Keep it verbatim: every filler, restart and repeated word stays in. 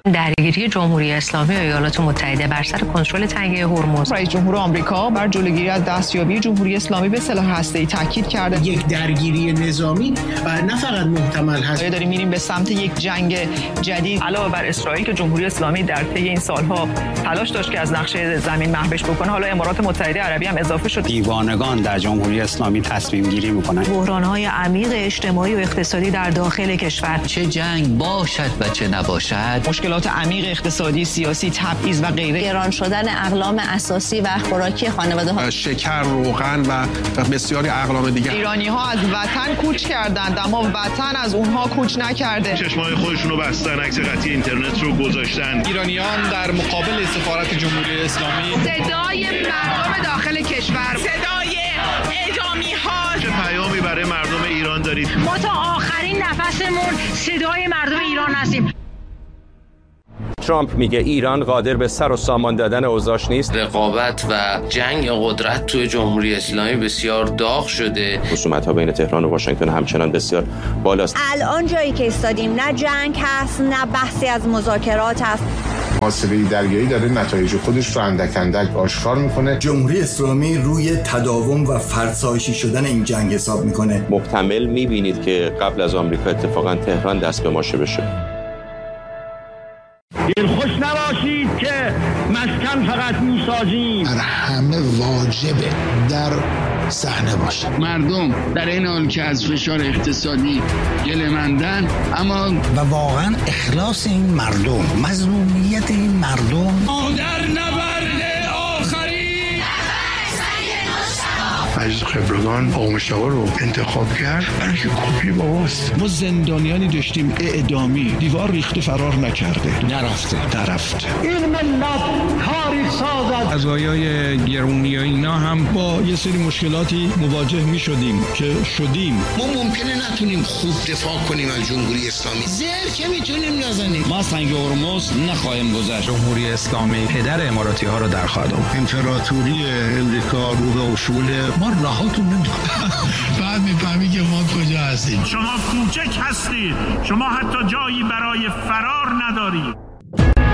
درگیری جمهوری اسلامی ایالات متحده بر سر کنترل تنگه هرمز. رئیس جمهور آمریکا بر جلوگیری از دستیابی جمهوری اسلامی به سلاح هسته‌ای تاکید کرده. یک درگیری نظامی نه فقط محتمل هست. داریم میریم به سمت یک جنگ جدید. علاوه بر اسرائیل که جمهوری اسلامی در طی این سالها تلاش داشت که از نقشه زمین محوش بکنه، حالا امارات متحده عربی هم اضافه شد. دیوانگان در جمهوری اسلامی تصمیم گیری میکنن. بحران‌های عمیق اجتماعی و اقتصادی در داخل کشور، چه جنگ باشد و چه نباشد، مشکلات عمیق اقتصادی، سیاسی، تبعیض و غیره، گران شدن اقلام اساسی و خوراکی خانواده‌ها، شکر، روغن و بسیاری اقلام دیگر. ایرانی‌ها از وطن کوچ کردند اما وطن از اونها کوچ نکرده. چشمای خودشون رو بستن، عکس قطعی اینترنت رو گذاشتن. ایرانیان در مقابل سفارت جمهوری اسلامی صدای مردم داخل کشور، صدای اعدامی‌ها. چه پیامی برای مردم ایران دارید؟ ما تا آخرین نفسمون صدای مردم ایران هستیم. ترامپ میگه ایران قادر به سر و سامان دادن اوضاعش نیست. رقابت و جنگ قدرت توی جمهوری اسلامی بسیار داغ شده. خصومت‌ها بین تهران و واشنگتن همچنان بسیار بالاست. الان جایی که ایستادیم نه جنگ هست نه بحثی از مذاکرات هست. محاسبه دریایی داره نتایج خودش رو اندک اندک آشکار میکنه. جمهوری اسلامی روی تداوم و فرسایشی شدن این جنگ حساب میکنه. محتمل میبینید که قبل از آمریکا اتفاقا تهران دست به ماشه بشه. دلخوش نباشید که مسکن فقط میسازیم. در همه واجبه در صحنه باشه. مردم در این حال که از فشار اقتصادی گله‌مندن، اما و واقعا اخلاص این مردم، مظلومیت این مردم در نبرد آخری مجلس خبرگان آقا مشتاق رو انتخاب کرد برای که کپی باباست. ما زندانیانی داشتیم اعدامی، دیوار ریخته فرار نکرده، نرفته نرفته. این ملت تاریخ سازد. قضایای گرونی اینا هم با یه سری مشکلاتی مواجه می شدیم که شدیم. ما ممکنه نتونیم خوب دفاع کنیم از جمهوری اسلامی، زر که میتونیم نزنیم. ما از تنگ هرمز نخواهیم گذشت. جمهوری اسلامی پدر اماراتی ها رو در خواهد آورد. امپراتوری امریکا رو به اصول ما راهاتون نمیدونم. بعد میفهمی که ما کجا هستیم. شما کوچک هستید، شما حتی جایی برای فرار ندارید.